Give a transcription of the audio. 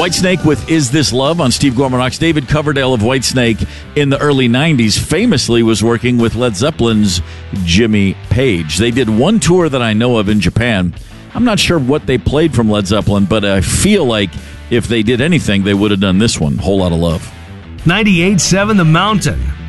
Whitesnake with Is This Love on Steve Gorman Rocks. David Coverdale of Whitesnake in the early 90s famously was working with Led Zeppelin's Jimmy Page. They did one tour that I know of in Japan. I'm not sure what they played from Led Zeppelin, but I feel like if they did anything, they would have done this one, Whole Lotta Love. 98.7 The Mountain